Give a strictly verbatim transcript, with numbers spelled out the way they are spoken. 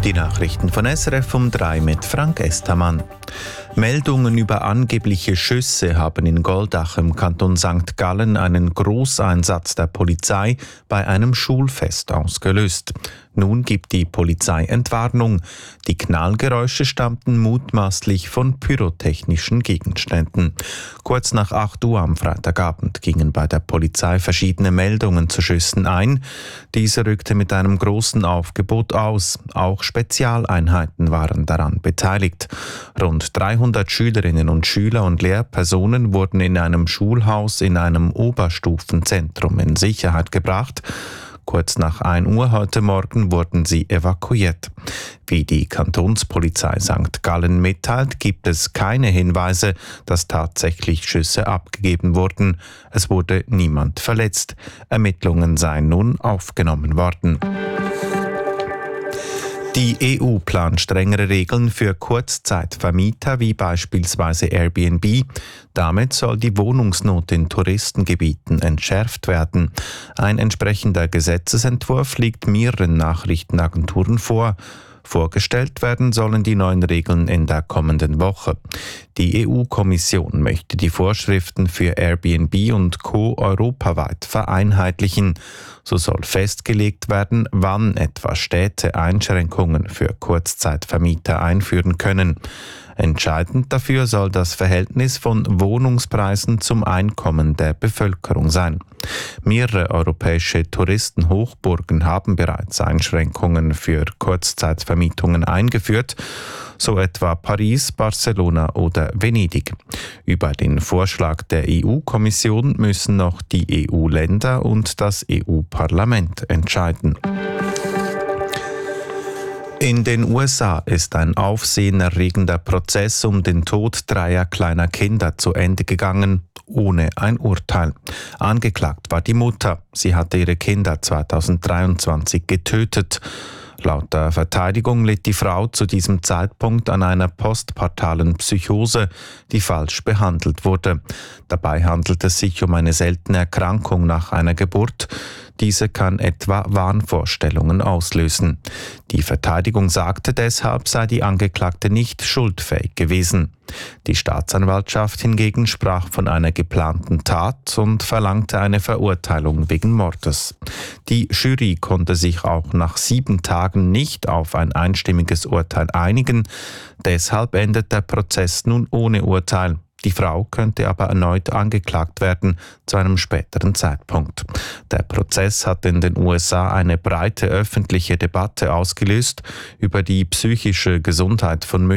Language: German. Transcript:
Die Nachrichten von S R F um drei mit Frank Estermann. Meldungen über angebliche Schüsse haben in Goldach im Kanton Sankt Gallen einen Großeinsatz der Polizei bei einem Schulfest ausgelöst. Nun gibt die Polizei Entwarnung. Die Knallgeräusche stammten mutmaßlich von pyrotechnischen Gegenständen. Kurz nach acht Uhr am Freitagabend gingen bei der Polizei verschiedene Meldungen zu Schüssen ein. Diese rückte mit einem großen Aufgebot aus. Auch Spezialeinheiten waren daran beteiligt. Rund dreihundert Schülerinnen und Schüler und Lehrpersonen wurden in einem Schulhaus in einem Oberstufenzentrum in Sicherheit gebracht. Kurz nach ein Uhr heute Morgen wurden sie evakuiert. Wie die Kantonspolizei Sankt Gallen mitteilt, gibt es keine Hinweise, dass tatsächlich Schüsse abgegeben wurden. Es wurde niemand verletzt. Ermittlungen seien nun aufgenommen worden. Die E U plant strengere Regeln für Kurzzeitvermieter wie beispielsweise Airbnb. Damit soll die Wohnungsnot in Touristengebieten entschärft werden. Ein entsprechender Gesetzesentwurf liegt mehreren Nachrichtenagenturen vor. Vorgestellt werden sollen die neuen Regeln in der kommenden Woche. Die E U-Kommission möchte die Vorschriften für Airbnb und Co. europaweit vereinheitlichen. So soll festgelegt werden, wann etwa Städte Einschränkungen für Kurzzeitvermieter einführen können. Entscheidend dafür soll das Verhältnis von Wohnungspreisen zum Einkommen der Bevölkerung sein. Mehrere europäische Touristenhochburgen haben bereits Einschränkungen für Kurzzeitvermietungen eingeführt, so etwa Paris, Barcelona oder Venedig. Über den Vorschlag der E U-Kommission müssen noch die E U-Länder und das E U-Parlament entscheiden. In den U S A ist ein aufsehenerregender Prozess um den Tod dreier kleiner Kinder zu Ende gegangen, ohne ein Urteil. Angeklagt war die Mutter. Sie hatte ihre Kinder zweitausenddreiundzwanzig getötet. Laut der Verteidigung litt die Frau zu diesem Zeitpunkt an einer postpartalen Psychose, die falsch behandelt wurde. Dabei handelt es sich um eine seltene Erkrankung nach einer Geburt. Diese kann etwa Wahnvorstellungen auslösen. Die Verteidigung sagte, deshalb sei die Angeklagte nicht schuldfähig gewesen. Die Staatsanwaltschaft hingegen sprach von einer geplanten Tat und verlangte eine Verurteilung wegen Mordes. Die Jury konnte sich auch nach sieben Tagen nicht auf ein einstimmiges Urteil einigen. Deshalb endet der Prozess nun ohne Urteil. Die Frau könnte aber erneut angeklagt werden, zu einem späteren Zeitpunkt. Der Prozess hat in den U S A eine breite öffentliche Debatte ausgelöst über die psychische Gesundheit von Müttern